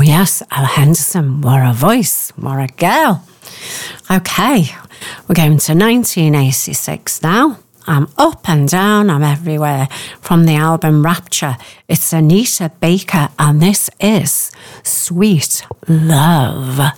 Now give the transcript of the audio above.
yes, Ella Henderson, what a voice, what a girl. Okay, we're going to 1986 now. I'm up and down, I'm everywhere. From the album Rapture, it's Anita Baker, and this is Sweet Love.